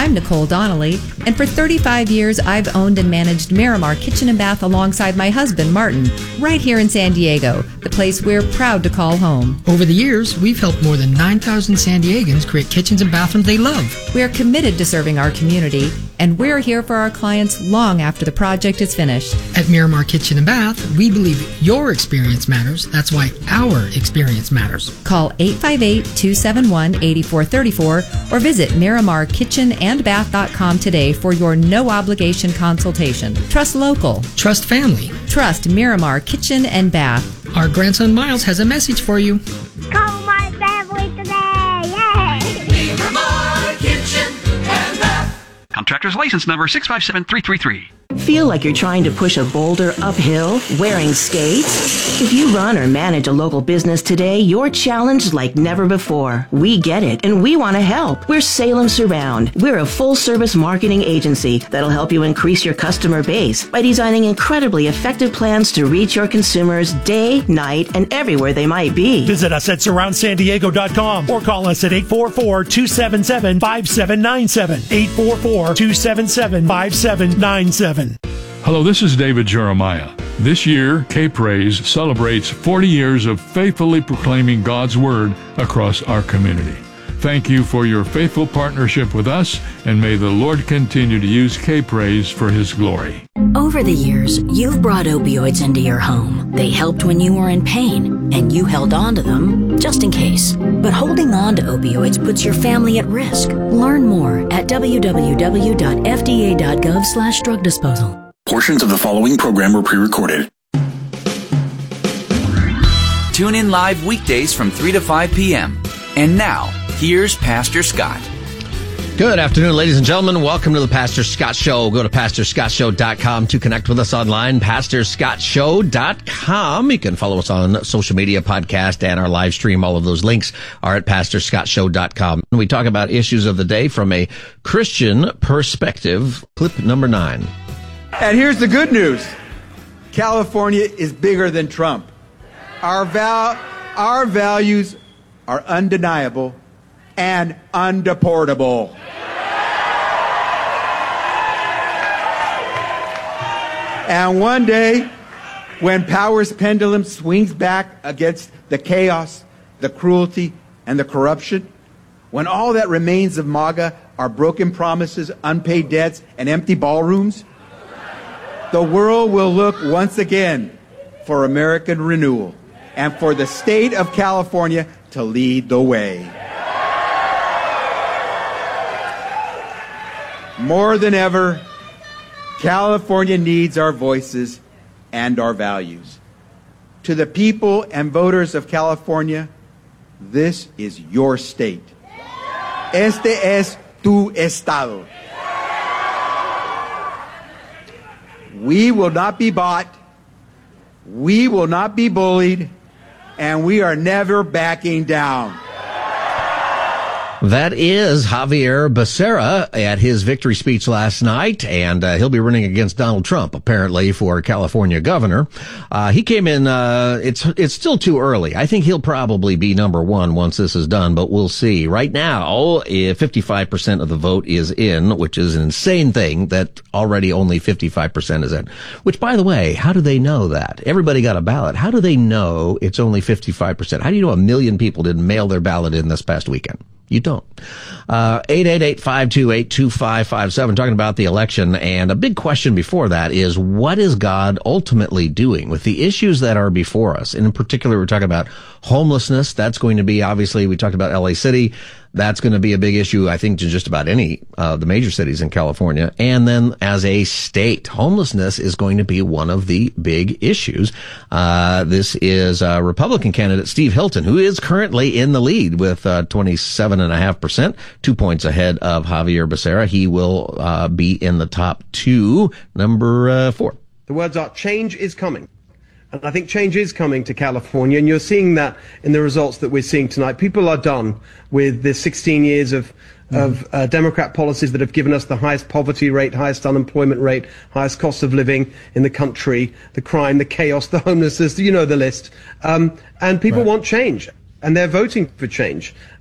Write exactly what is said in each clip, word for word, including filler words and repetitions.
I'm Nicole Donnelly, and for thirty-five years, I've owned and managed Miramar Kitchen and Bath alongside my husband, Martin, right here in San Diego, the place we're proud to call home. Over the years, we've helped more than nine thousand San Diegans create kitchens and bathrooms they love. We're committed to serving our community, and we're here for our clients long after the project is finished. At Miramar Kitchen and Bath, we believe your experience matters. That's why our experience matters. Call eight five eight, two seven one, eight four three four or visit miramar kitchen and bath dot com today for your no-obligation consultation. Trust local. Trust family. Trust Miramar Kitchen and Bath. Our grandson Miles has a message for you. Call my family today! Yay! Miramar Kitchen and Bath. Contractor's license number six five seven three three three. Feel like you're trying to push a boulder uphill wearing skates? If you run or manage a local business today, you're challenged like never before. We get it, and we want to help. We're Salem Surround. We're a full-service marketing agency that'll help you increase your customer base by designing incredibly effective plans to reach your consumers day, night, and everywhere they might be. Visit us at surround san diego dot com or call us at eight four four, two seven seven, five seven nine seven. eight four four, two seven seven, five seven nine seven. Hello, this is David Jeremiah. This year, K-Praise celebrates forty years of faithfully proclaiming God's Word across our community. Thank you for your faithful partnership with us, and may the Lord continue to use K-Praise for His glory. Over the years, you've brought opioids into your home. They helped when you were in pain, and you held on to them just in case. But holding on to opioids puts your family at risk. Learn more at w w w dot f d a dot gov slash drug disposal. Portions of the following program were pre-recorded. Tune in live weekdays from three to five p.m. And now, here's Pastor Scott. Good afternoon, ladies and gentlemen. Welcome to the Pastor Scott Show. Go to pastor scott show dot com to connect with us online, pastor scott show dot com. You can follow us on social media, podcast, and our live stream. All of those links are at pastor scott show dot com. We talk about issues of the day from a Christian perspective. Clip number nine. And here's the good news. California is bigger than Trump. Our val- our values are undeniable and undeportable. And one day, when power's pendulum swings back against the chaos, the cruelty, and the corruption, when all that remains of MAGA are broken promises, unpaid debts, and empty ballrooms, the world will look once again for American renewal and for the state of California to lead the way. More than ever, California needs our voices and our values. To the people and voters of California, this is your state. Este es tu estado. We will not be bought, we will not be bullied, and we are never backing down. That is Javier Becerra at his victory speech last night, and uh, he'll be running against Donald Trump, apparently, for California governor. Uh, he came in, uh, it's it's still too early. I think he'll probably be number one once this is done, but we'll see. Right now, fifty-five percent of the vote is in, which is an insane thing that already only fifty-five percent is in. Which, by the way, how do they know that? Everybody got a ballot. How do they know it's only fifty-five percent? How do you know a million people didn't mail their ballot in this past weekend? You don't. Uh, eight eight eight, five two eight, two five five seven, talking about the election. And a big question before that is, what is God ultimately doing with the issues that are before us? And in particular, we're talking about homelessness. That's going to be, obviously, we talked about L A City. That's going to be a big issue, I think, to just about any uh the major cities in California. And then as a state, homelessness is going to be one of the big issues. Uh This is uh Republican candidate Steve Hilton, who is currently in the lead with uh twenty-seven point five percent, two points ahead of Javier Becerra. He will uh be in the top two, number uh, four. The words are, change is coming. And I think change is coming to California, and you're seeing that in the results that we're seeing tonight. People are done with the sixteen years of, mm. of uh, Democrat policies that have given us the highest poverty rate, highest unemployment rate, highest cost of living in the country, the crime, the chaos, the homelessness, you know the list. Um, and people right. want change, and they're voting for change.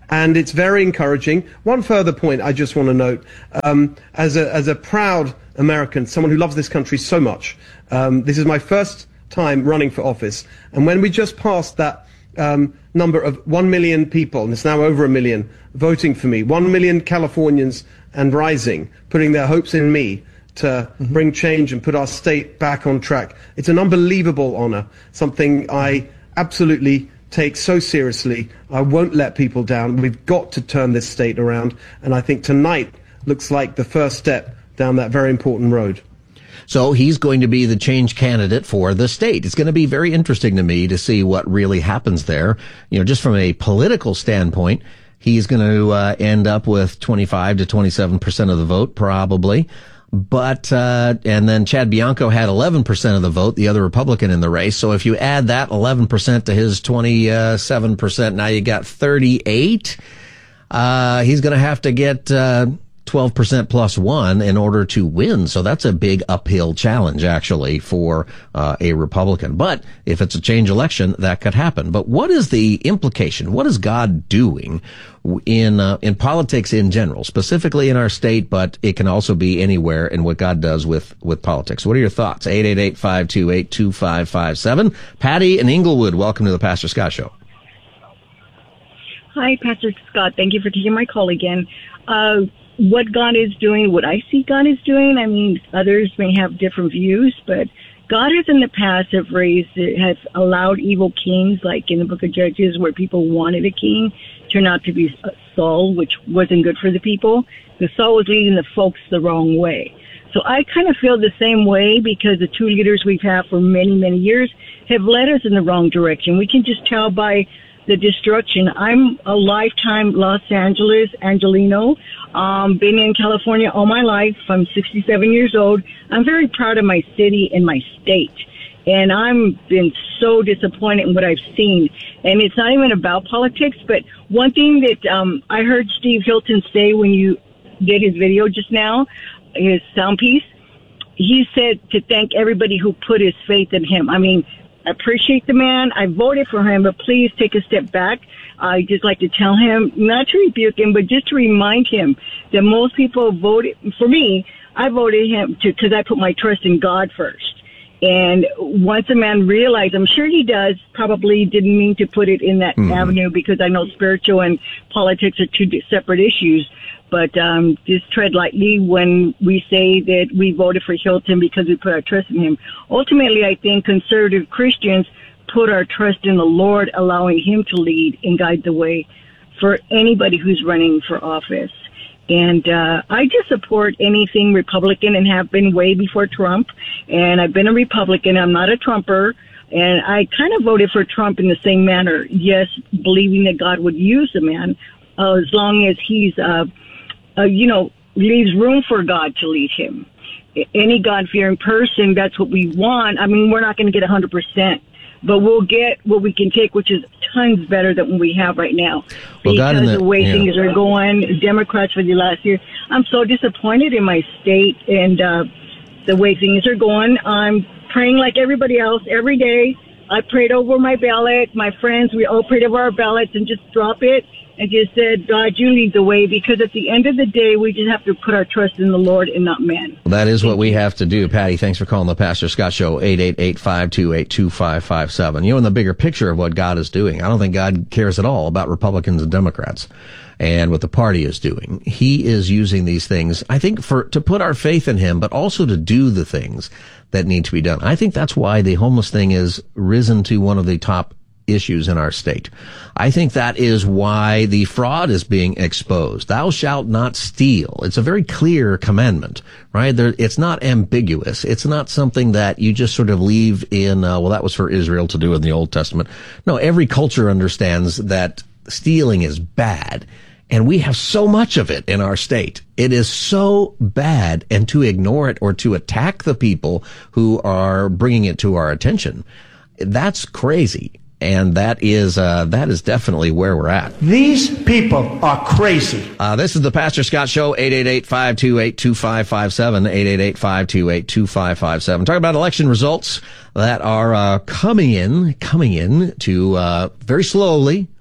And it's very encouraging. One further point I just want to note, um, as a as a proud American, someone who loves this country so much, um, this is my first time running for office. And when we just passed that um, number of one million people, and it's now over a million, voting for me, one million Californians and rising, putting their hopes in me to mm-hmm. bring change and put our state back on track. It's an unbelievable honor, something I absolutely take so seriously. I won't let people down. We've got to turn this state around, and I think tonight looks like the first step down that very important road. So he's going to be the change candidate for the state. It's going to be very interesting to me to see what really happens there. You know, just from a political standpoint, he's going to uh, end up with twenty-five to twenty-seven percent of the vote, probably. But, uh, and then Chad Bianco had eleven percent of the vote, the other Republican in the race. So if you add that eleven percent to his twenty-seven percent, now you got thirty-eight. Uh, he's going to have to get, uh, twelve percent plus one in order to win. So that's a big uphill challenge, actually, for uh, a Republican. But if it's a change election, that could happen. But what is the implication? What is God doing in uh, in politics in general, specifically in our state, but it can also be anywhere in what God does with, with politics? What are your thoughts? eight eight eight, five two eight, two five five seven. Patty in Inglewood, welcome to the Pastor Scott Show. Hi, Pastor Scott. Thank you for taking my call again. Uh, what God is doing, what I see God is doing, I mean, others may have different views, but God has in the past have raised, has allowed evil kings, like in the book of Judges, where people wanted a king, turned out to be Saul, which wasn't good for the people, because Saul was leading the folks the wrong way. So I kind of feel the same way, because the two leaders we've had for many, many years have led us in the wrong direction. We can just tell by the destruction. I'm a lifetime Los Angeles Angelino. Um, been in California all my life. I'm sixty-seven years old. I'm very proud of my city and my state. And I'm been so disappointed in what I've seen. And it's not even about politics, but one thing that um, I heard Steve Hilton say when you did his video just now, his sound piece, he said to thank everybody who put his faith in him. I mean, I appreciate the man. I voted for him, but please take a step back. I just like to tell him, not to rebuke him, but just to remind him that most people voted for me. I voted him to because I put my trust in God first. And once a man realized, I'm sure he does, probably didn't mean to put it in that mm-hmm. avenue, because I know spiritual and politics are two separate issues. But um, just tread lightly when we say that we voted for Hilton because we put our trust in him. Ultimately, I think conservative Christians put our trust in the Lord, allowing him to lead and guide the way for anybody who's running for office. And uh, I just support anything Republican and have been way before Trump. And I've been a Republican. I'm not a Trumper. And I kind of voted for Trump in the same manner. Yes, believing that God would use the man uh, as long as he's, uh, uh, you know, leaves room for God to lead him. Any God-fearing person, that's what we want. I mean, we're not going to get one hundred percent. But we'll get what we can take, which is tons better than what we have right now. Well, because the, the way yeah. things are going, Democrats for the last year, I'm so disappointed in my state and uh, the way things are going. I'm praying like everybody else every day. I prayed over my ballot. My friends, we all prayed over our ballots and just drop it and just said, God, you lead the way, because at the end of the day, we just have to put our trust in the Lord and not man. Well, that is what we have to do. Patty, thanks for calling the Pastor Scott Show, eight eight eight, five two eight, two five five seven. You know, in the bigger picture of what God is doing, I don't think God cares at all about Republicans and Democrats and what the party is doing. He is using these things, I think, for to put our faith in him, but also to do the things that need to be done. I think that's why the homeless thing is risen to one of the top issues in our state. I think that is why the fraud is being exposed. Thou shalt not steal. It's a very clear commandment, right? There, it's not ambiguous. It's not something that you just sort of leave in, uh, well, that was for Israel to do in the Old Testament. No, every culture understands that stealing is bad. And we have so much of it in our state. It is so bad, and to ignore it or to attack the people who are bringing it to our attention, that's crazy. And that is, uh, that is definitely where we're at. These people are crazy. Uh, this is the Pastor Scott Show, eight eight eight, five two eight, two five five seven, eight eight eight, five two eight, two five five seven. Talking about election results that are, uh, coming in, coming in to, uh, very slowly,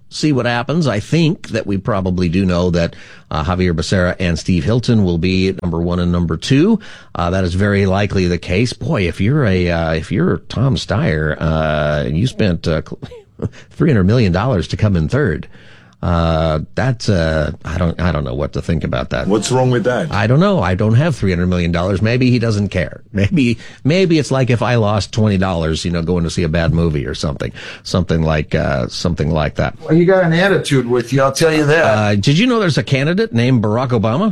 see what happens. I think that we probably do know that uh, Javier Becerra and Steve Hilton will be number one and number two. Uh, that is very likely the case. Boy, if you're a uh, if you're Tom Steyer uh, and you spent uh, three hundred million dollars to come in third, uh, that's uh, I don't I don't know what to think about that. What's wrong with that? I don't know. I don't have three hundred million dollars. Maybe he doesn't care. Maybe maybe it's like if I lost twenty dollars, you know, going to see a bad movie or something, something like uh, something like that. Well, you got an attitude with you. I'll tell you that. Uh, did you know there's a candidate named Barack Obama?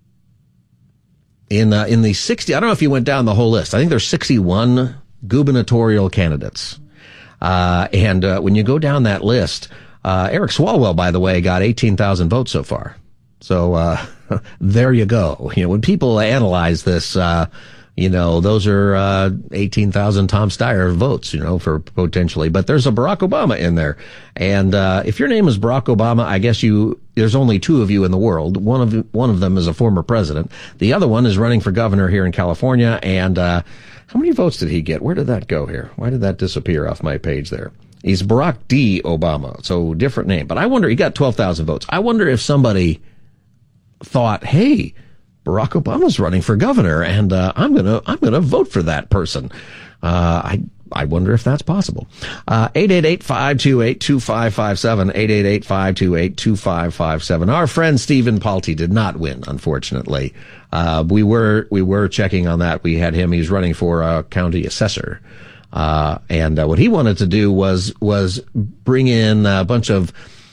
In uh, in the sixty, I don't know if you went down the whole list. I think there's sixty-one gubernatorial candidates, uh, and uh, when you go down that list. Uh, Eric Swalwell, by the way, got eighteen thousand votes so far. So, uh, there you go. You know, when people analyze this, uh, you know, those are, uh, eighteen thousand Tom Steyer votes, you know, for potentially, but there's a Barack Obama in there. And, uh, if your name is Barack Obama, I guess you, there's only two of you in the world. One of, one of them is a former president. The other one is running for governor here in California. And, uh, how many votes did he get? Where did that go here? Why did that disappear off my page there? He's Barack D. Obama, so different name. But I wonder, he got twelve thousand votes. I wonder if somebody thought, hey, Barack Obama's running for governor, and uh, I'm gonna I'm gonna vote for that person. Uh, I I wonder if that's possible. Uh, eight eight eight, five two eight, two five five seven, eight eight eight, five two eight, two five five seven. Our friend Stephen Palti did not win, unfortunately. Uh, we were we were checking on that. We had him. He's running for a county assessor. Uh, and, uh, what he wanted to do was, was bring in a bunch of,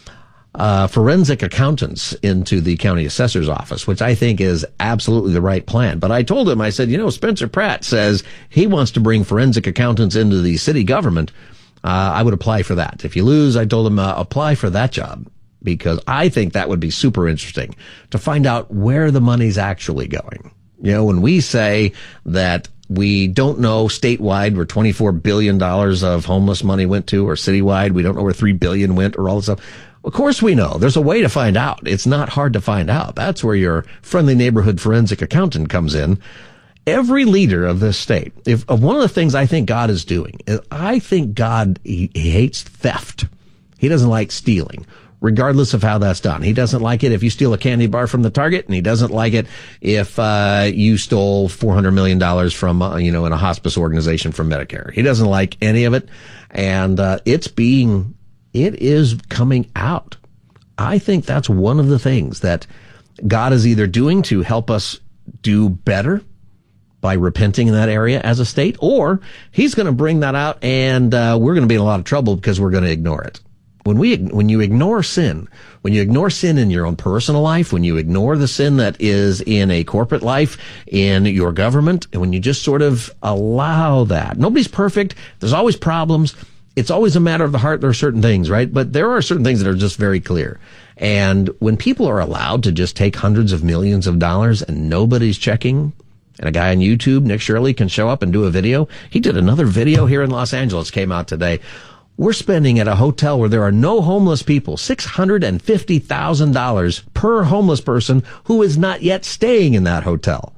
uh, forensic accountants into the county assessor's office, which I think is absolutely the right plan. But I told him, I said, you know, Spencer Pratt says he wants to bring forensic accountants into the city government. Uh, I would apply for that. If you lose, I told him, uh, apply for that job, because I think that would be super interesting to find out where the money's actually going. You know, when we say that we don't know statewide where twenty-four billion dollars of homeless money went to, or citywide, we don't know where three billion dollars went, or all this stuff. Of course we know. There's a way to find out. It's not hard to find out. That's where your friendly neighborhood forensic accountant comes in. Every leader of this state, if of one of the things I think God is doing, is I think God, he, he hates theft. He doesn't like stealing, regardless of how that's done. He doesn't like it if you steal a candy bar from the Target, and he doesn't like it if uh you stole four hundred million dollars from, uh, you know, in a hospice organization from Medicare. He doesn't like any of it, and uh it's being, it is coming out. I think that's one of the things that God is either doing to help us do better by repenting in that area as a state, or he's going to bring that out, and uh we're going to be in a lot of trouble because we're going to ignore it. When we, when you ignore sin, when you ignore sin in your own personal life, when you ignore the sin that is in a corporate life, in your government, and when you just sort of allow that, nobody's perfect. There's always problems. It's always a matter of the heart. There are certain things, right? But there are certain things that are just very clear. And when people are allowed to just take hundreds of millions of dollars and nobody's checking, and a guy on YouTube, Nick Shirley, can show up and do a video. He did another video here in Los Angeles, came out today. We're spending at a hotel where there are no homeless people six hundred fifty thousand dollars per homeless person who is not yet staying in that hotel.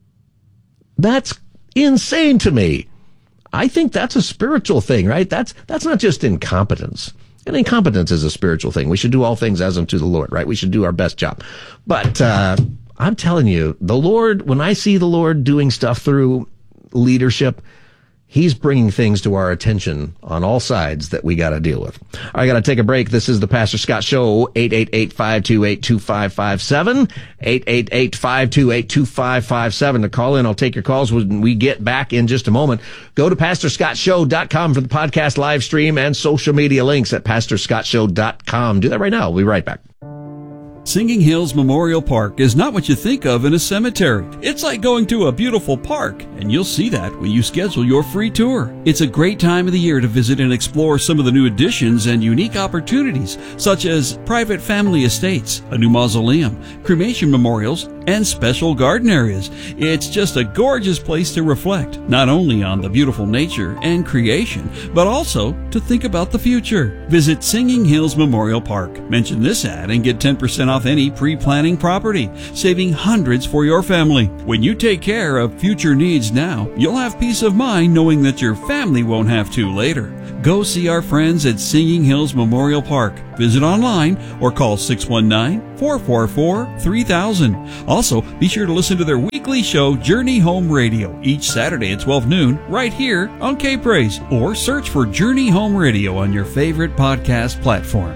That's insane to me. I think that's a spiritual thing, right? That's, that's not just incompetence. And incompetence is a spiritual thing. We should do all things as unto the Lord, right? We should do our best job. But, uh, I'm telling you, the Lord, when I see the Lord doing stuff through leadership, he's bringing things to our attention on all sides that we got to deal with. I got to take a break. This is the Pastor Scott Show. eight eight eight, five two eight, two five five seven. eight eight eight, five two eight, two five five seven to call in. I'll take your calls when we get back in just a moment. Go to pastor scott show dot com for the podcast live stream and social media links at pastor scott show dot com. Do that right now. We'll be right back. Singing Hills Memorial Park is not what you think of in a cemetery. It's like going to a beautiful park, and you'll see that when you schedule your free tour. It's a great time of the year to visit and explore some of the new additions and unique opportunities, such as private family estates, a new mausoleum, cremation memorials, and special garden areas. It's just a gorgeous place to reflect, not only on the beautiful nature and creation, but also to think about the future. Visit Singing Hills Memorial Park. Mention this ad and get ten percent off any pre-planning property, saving hundreds for your family. When you take care of future needs now, you'll have peace of mind knowing that your family won't have to later. Go see our friends at Singing Hills Memorial Park. Visit online or call six one nine, four four four, three thousand. Also, be sure to listen to their weekly show, Journey Home Radio, each Saturday at twelve noon, right here on K-Praise, or search for Journey Home Radio on your favorite podcast platform.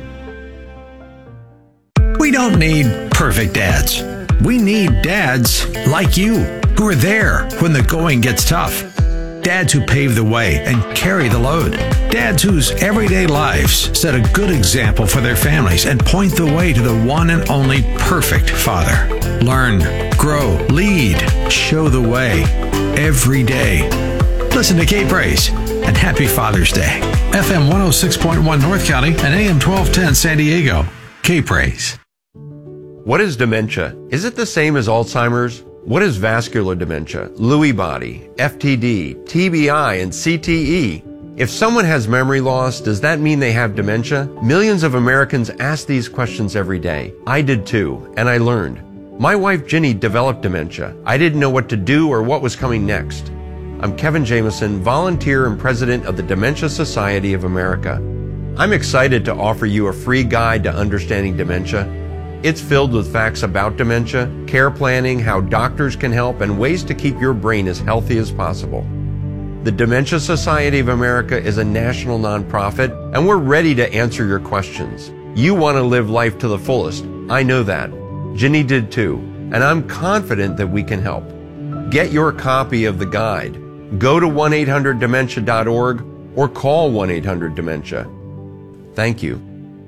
We don't need perfect dads. We need dads like you, who are there when the going gets tough. Dads who pave the way and carry the load. Dads whose everyday lives set a good example for their families and point the way to the one and only perfect father. Learn, grow, lead, show the way every day. Listen to K-Praise and happy Father's Day. F M one oh six point one North County and A M twelve ten San Diego. K-Praise. What is dementia? Is it the same as Alzheimer's? What is vascular dementia, Lewy body, F T D, T B I, and C T E? If someone has memory loss, does that mean they have dementia? Millions of Americans ask these questions every day. I did too, and I learned. My wife Ginny developed dementia. I didn't know what to do or what was coming next. I'm Kevin Jameson, volunteer and president of the Dementia Society of America. I'm excited to offer you a free guide to understanding dementia. It's filled with facts about dementia, care planning, how doctors can help, and ways to keep your brain as healthy as possible. The Dementia Society of America is a national nonprofit, and we're ready to answer your questions. You want to live life to the fullest. I know that. Ginny did too, and I'm confident that we can help. Get your copy of the guide. Go to one eight hundred dementia dot org or call one eight hundred dementia. Thank you.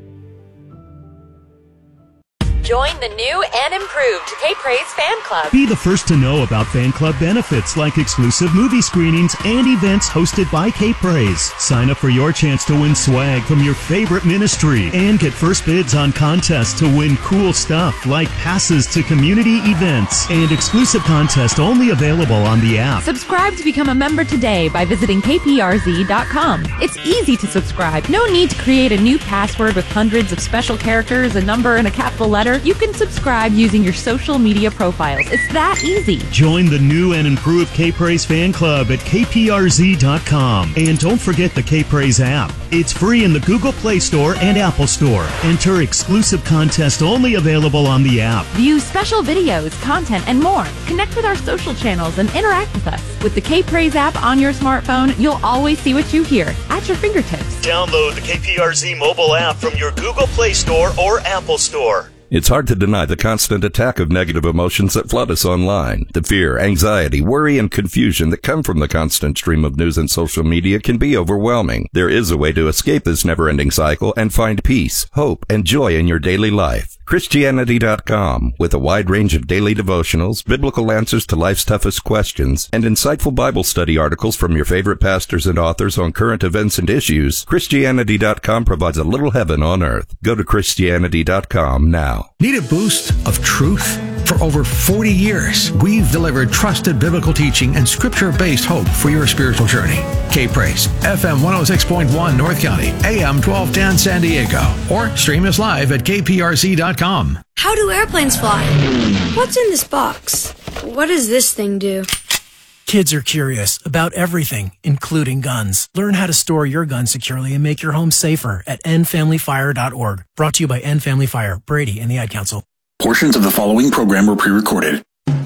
Join the new and improved K-Praise Fan Club. Be the first to know about fan club benefits like exclusive movie screenings and events hosted by K-Praise. Sign up for your chance to win swag from your favorite ministry and get first bids on contests to win cool stuff like passes to community events and exclusive contests only available on the app. Subscribe to become a member today by visiting K P R Z dot com. It's easy to subscribe. No need to create a new password with hundreds of special characters, a number, and a capital letter. You can subscribe using your social media profiles. It's that easy. Join the new and improved K-Praise Fan Club at K P R Z dot com. And don't forget the K-Praise app. It's free in the Google Play Store and Apple Store. Enter exclusive contest only available on the app. View special videos, content, and more. Connect with our social channels and interact with us. With the K-Praise app on your smartphone, you'll always see what you hear at your fingertips. Download the K P R Z mobile app from your Google Play Store or Apple Store. It's hard to deny the constant attack of negative emotions that flood us online. The fear, anxiety, worry, and confusion that come from the constant stream of news and social media can be overwhelming. There is a way to escape this never-ending cycle and find peace, hope, and joy in your daily life. Christianity dot com, with a wide range of daily devotionals, biblical answers to life's toughest questions, and insightful Bible study articles from your favorite pastors and authors on current events and issues, Christianity dot com provides a little heaven on earth. Go to Christianity dot com now. Need a boost of truth? For over forty years, we've delivered trusted biblical teaching and scripture-based hope for your spiritual journey. K-Praise, F M one oh six point one North County, A M twelve ten San Diego, or stream us live at K P R Z dot com. How do airplanes fly? What's in this box? What does this thing do? Kids are curious about everything, including guns. Learn how to store your gun securely and make your home safer at end family fire dot org. Brought to you by End Family Fire, Brady, and the Ad Council. Portions of the following program were pre-recorded.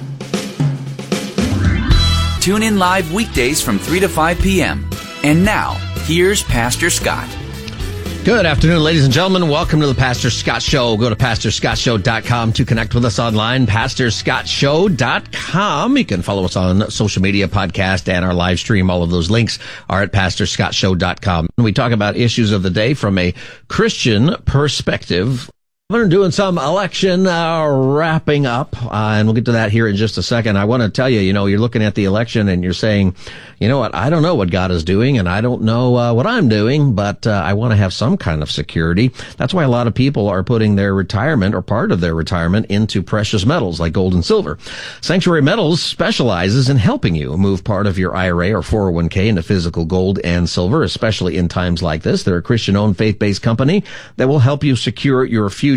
Tune in live weekdays from three to five p.m. And now, here's Pastor Scott. Good afternoon, ladies and gentlemen. Welcome to the Pastor Scott Show. Go to pastor scott show dot com to connect with us online, pastor scott show dot com. You can follow us on social media, podcast, and our live stream. All of those links are at pastor scott show dot com. We talk about issues of the day from a Christian perspective. We're doing some election uh, wrapping up, uh, and we'll get to that here in just a second. I want to tell you, you know, you're looking at the election and you're saying, you know what, I don't know what God is doing, and I don't know uh, what I'm doing, but uh, I want to have some kind of security. That's why a lot of people are putting their retirement or part of their retirement into precious metals like gold and silver. Sanctuary Metals specializes in helping you move part of your I R A or four oh one k into physical gold and silver, especially in times like this. They're a Christian-owned, faith-based company that will help you secure your future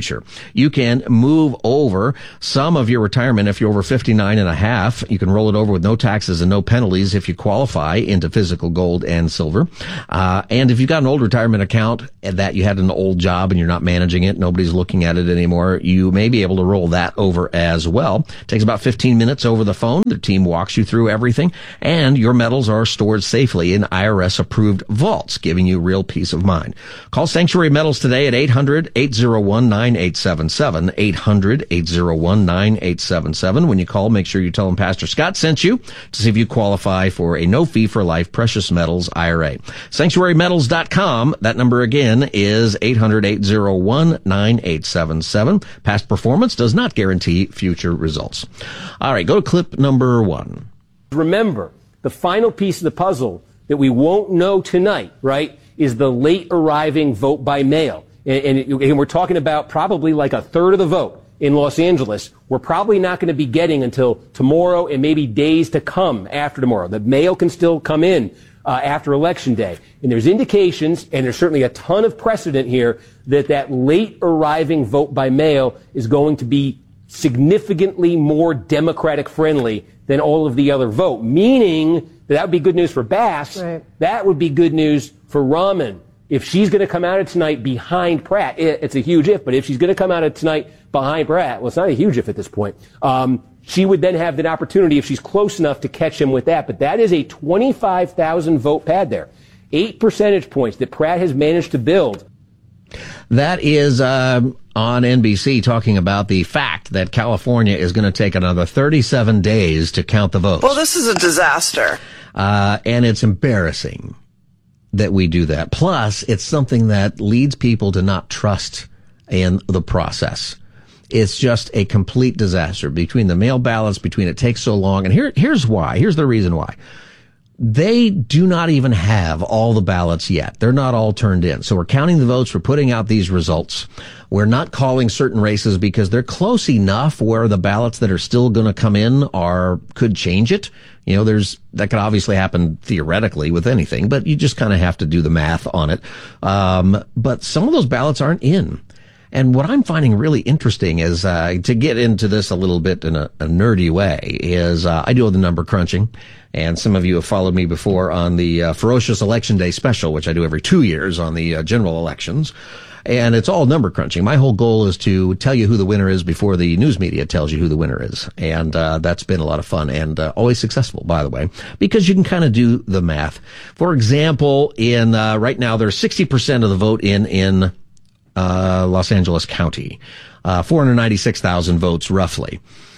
future. You can move over some of your retirement if you're over fifty-nine and a half. You can roll it over with no taxes and no penalties if you qualify into physical gold and silver. Uh, and if you've got an old retirement account that you had an old job and you're not managing it, nobody's looking at it anymore, you may be able to roll that over as well. It takes about fifteen minutes over the phone. The team walks you through everything, and your metals are stored safely in I R S-approved vaults, giving you real peace of mind. Call Sanctuary Metals today at eight hundred, eight oh one, nine eight seven seven, eight hundred, eight oh one, nine eight seven seven. When you call, make sure you tell them Pastor Scott sent you to see if you qualify for a no-fee-for-life precious metals I R A. sanctuary metals dot com. That number again is eight hundred, eight oh one, nine eight seven seven. Past performance does not guarantee future results. All right, go to clip number one. Remember, the final piece of the puzzle that we won't know tonight, right, is the late arriving vote by mail. And, and, and we're talking about probably like a third of the vote in Los Angeles. We're probably not going to be getting until tomorrow and maybe days to come after tomorrow. The mail can still come in uh, after Election Day. And there's indications, and there's certainly a ton of precedent here, that that late arriving vote by mail is going to be significantly more Democratic friendly than all of the other vote, meaning that that would be good news for Bass. Right. That would be good news for Rahman. If she's going to come out of tonight behind Pratt, it, it's a huge if, but if she's going to come out of tonight behind Pratt, well, it's not a huge if at this point, um, she would then have that opportunity if she's close enough to catch him with that. But that is a twenty-five thousand vote pad there. Eight percentage points that Pratt has managed to build. That is um, on N B C talking about the fact that California is going to take another thirty-seven days to count the votes. Well, this is a disaster. Uh, and it's embarrassing that we do that. Plus, it's something that leads people to not trust in the process. It's just a complete disaster between the mail ballots, between it takes so long. And here, here's why. Here's the reason why. They do not even have all the ballots yet. They're not all turned in. So we're counting the votes. We're putting out these results. We're not calling certain races because they're close enough where the ballots that are still going to come in are, could change it. You know, there's, that could obviously happen theoretically with anything, but you just kind of have to do the math on it. Um, but some of those ballots aren't in. And what I'm finding really interesting is, uh, to get into this a little bit in a, a nerdy way is, uh, I do the number crunching. And some of you have followed me before on the uh, Ferocious Election Day special, which I do every two years on the uh, general elections. And it's all number crunching. My whole goal is to tell you who the winner is before the news media tells you who the winner is. And uh, that's been a lot of fun and uh, always successful, by the way, because you can kind of do the math. For example, in uh, right now, there's sixty percent of the vote in in uh Los Angeles County, uh four hundred ninety-six thousand votes roughly.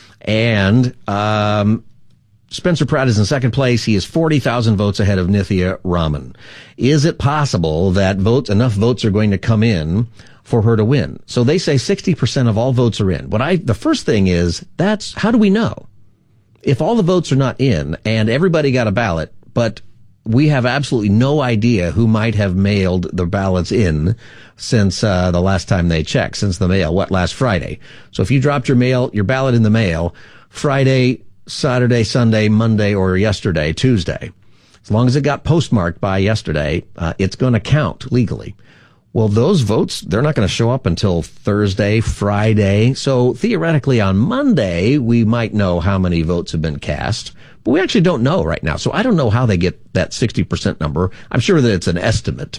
And um Spencer Pratt is in second place. He is forty thousand votes ahead of Nithya Rahman. Is it possible that votes, enough votes are going to come in for her to win? So they say sixty percent of all votes are in. What I, the first thing is, that's, how do we know? If all the votes are not in and everybody got a ballot, but we have absolutely no idea who might have mailed the ballots in since uh, the last time they checked, since the mail, what, last Friday. So if you dropped your mail, your ballot in the mail, Friday, Saturday, Sunday, Monday, or yesterday, Tuesday, as long as it got postmarked by yesterday, uh, it's going to count legally. Well, those votes, they're not going to show up until Thursday, Friday. So theoretically on Monday, we might know how many votes have been cast, but we actually don't know right now. So I don't know how they get that sixty percent number. I'm sure that it's an estimate.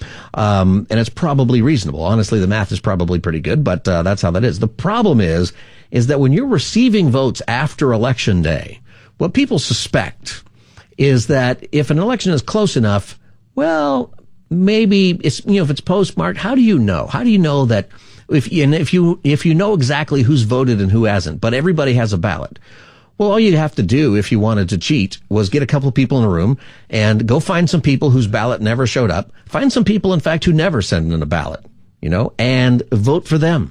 Um, and it's probably reasonable. Honestly, the math is probably pretty good, but uh, that's how that is. The problem is, is that when you're receiving votes after Election Day, what people suspect is that if an election is close enough, well, maybe it's, you know, if it's postmarked, how do you know? How do you know that if, and if you, if you know exactly who's voted and who hasn't, but everybody has a ballot? Well, all you'd have to do if you wanted to cheat was get a couple of people in a room and go find some people whose ballot never showed up. Find some people, in fact, who never sent in a ballot, you know, and vote for them.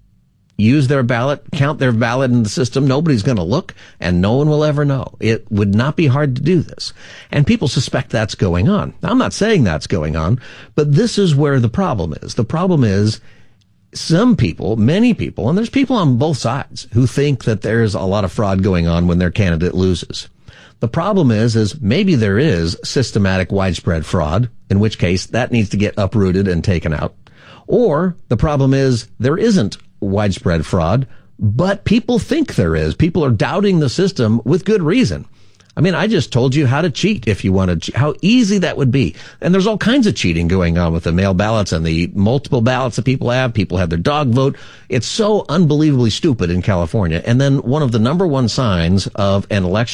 Use their ballot, count their ballot in the system. Nobody's going to look, and no one will ever know. It would not be hard to do this. And people suspect that's going on. Now, I'm not saying that's going on, but this is where the problem is. The problem is some people, many people, and there's people on both sides who think that there's a lot of fraud going on when their candidate loses. The problem is, is maybe there is systematic widespread fraud, in which case that needs to get uprooted and taken out. Or the problem is there isn't widespread fraud, but people think there is. People are doubting the system with good reason. I mean, I just told you how to cheat if you want to, how easy that would be. And there's all kinds of cheating going on with the mail ballots and the multiple ballots that people have. People have their dog vote. It's so unbelievably stupid in California. And then one of the number one signs of an election